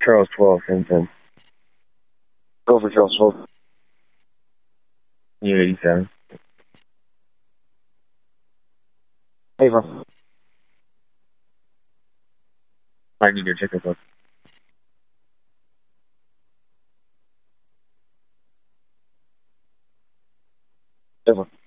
Charles 12, 10. Go for Charles 12. You 87. Hey, bro. I need your ticket book. Hey, bro.